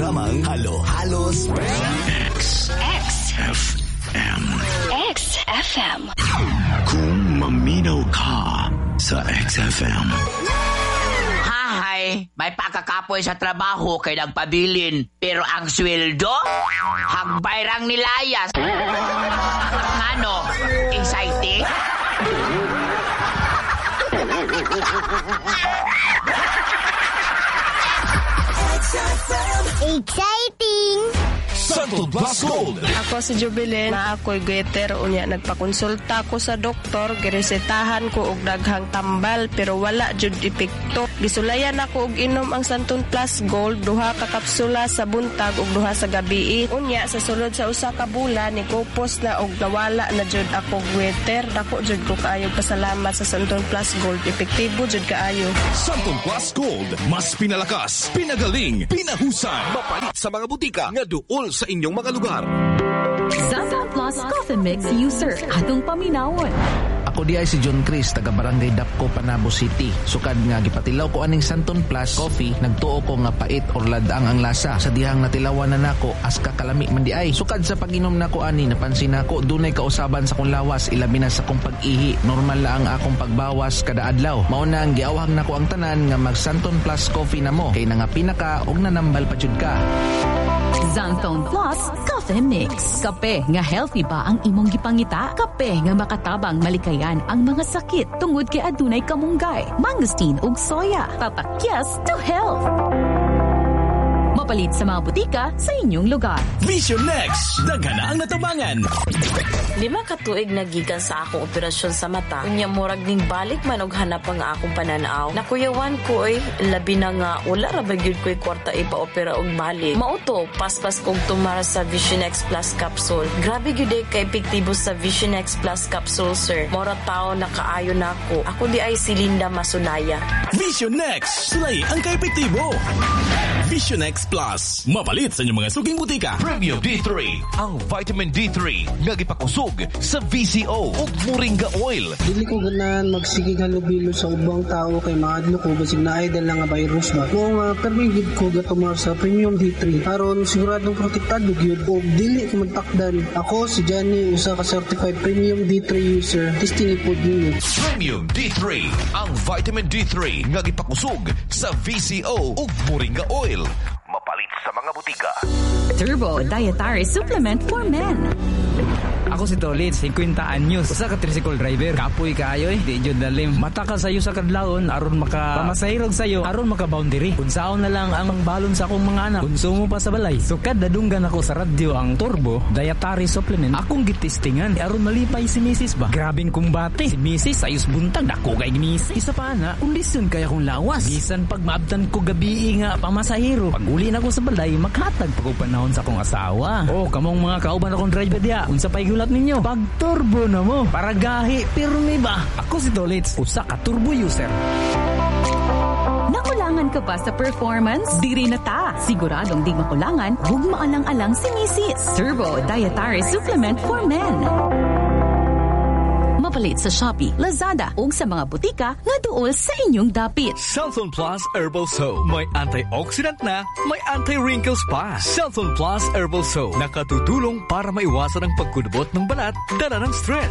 programang Halo-Halo Special XFM. XFM. Kung maminaw ka sa XFM. Hay, may pakakapoy sa trabaho kay nagpabilin, pero ang sweldo, hagbayrang nilayas. Ano, exciting? Exciting! Santon Plus Gold. Ako si Jubilin, na ako'y gaiter unya nagpakonsulta ko sa doktor, giresetahan ko og daghang tambal pero wala jud epekto. Gisulayan ako og inom ang Santon Plus Gold, duha ka kapsula sa buntag ug duha sa gabii. Unya sa sulod sa usa ka bulan ni kupos na og nawala na jud ako gaiter. Dako jud ko kaayo pasalamat sa Santon Plus Gold, epektibo jud kaayo. Santon Plus Gold, mas pinalakas, pinagaling, pinahusan. Mapalit sa mga butika nga duol sa inyong mga lugar. Santon Plus Coffee Mix User, atong paminawon. Ako di ay si John Chris, taga Barangay Dapco, Panabo City. Sukad nga gipatilaw ko aning Santon Plus Coffee, nagtuo ko nga pait or ladang ang lasa. Sa dihang natilawan na nako, as kakalami man di ay. Sukad sa pag-inom nako ani, napansin nako dunay kausaban sa kong lawas, ilabi na sa kong pag-ihi. Normal la ang akong pagbawas kada adlaw. Mao na ang giawhag nako ang tanan nga mag Santon Plus Coffee na mo, kay nangapina ka og nanambal pa jud ka. Santon Plus Coffee Mix. Kape nga healthy ba ang imong gipangita? Kape nga makatabang malikayan ang mga sakit tungod kay adunay kamunggay, mangosteen ug soya. Papakyas to health. Mapalit sa mga butika sa inyong lugar. Vision Next, daghan na ang natabangan. 5 ka tuig nagikan sa akong operasyon sa mata. Unya murag ning balik man og hanap ang akong pananaw. Nakuyawan ko labi na nga wala ra ba gyud ko'y kwarta ipa-opera og balik. Mauto paspas kog tumara sa Vision X Plus capsule. Grabe gyud kay epektibo sa Vision X Plus capsule, sir. Mora tao nakaayo nako. Ako di ay si Linda Masunaya. Vision Next, sulay ang kaepektibo. Vision X Plus, mapalit sa inyong mga suging butika. Premium D3, ang vitamin D3 nga gipakusog sa VCO ug Moringa Oil. Dili ko ganan magsigig halubilo sa ubang tao kay maadlo ko basig na idol lang nga virus ba. Kung permigid ko gatumar sa Premium D3 aron siguradong protektado gyud og dili ko magtakdan. Ako si Johnny, usa ka certified Premium D3 user. Testing po din. Premium D3, ang vitamin D3 nga gipakusog sa VCO ug Moringa Oil. Mapalit sa mga butika. Turbo Dietary Supplement for Men. Ako si Tolit, 50 anyos. Usa ka tricycle driver. Kapoy kaayo di jud dalim. Mata ka sayo sa kadlawon aron maka pamasahirog sayo, aron maka boundary. Unsaon na lang ang balon sa akong mga anak. Konsumo pa sa balay. So kad dadunggan ako sa radyo ang Turbo Dietary Supplement. Akong gitestingan aron malipay si Mrs. ba. Grabing kumbate. Si Mrs. ayos buntag dako kay Mrs. Isa pa na, kondisyon kaya kong lawas. Bisan pag maabtan ko gabi nga pamasahiro. Pag uli na ko sa balay, maghatag pa ko panahon sa akong asawa. Oh, kamong mga kauban akong driver diya. Unsa pay gulat ninyo? Pag turbo na mo. Para gahi, pirmi ba? Ako si Dolitz, usa ka turbo user. Nakulangan ka ba sa performance? Diri na ta. Siguradong di makulangan, huwag maalang-alang si Mrs. Turbo Dietary Supplement for Men. Mapalit sa Shopee, Lazada, ug sa mga butika nga duol sa inyong dapit. Santon Plus Herbal Soap. May antioxidant na, may anti-wrinkles pa. Santon Plus Herbal Soap. Nakatutulong para maiwasan ang pagkudbot ng balat, dala ng stress.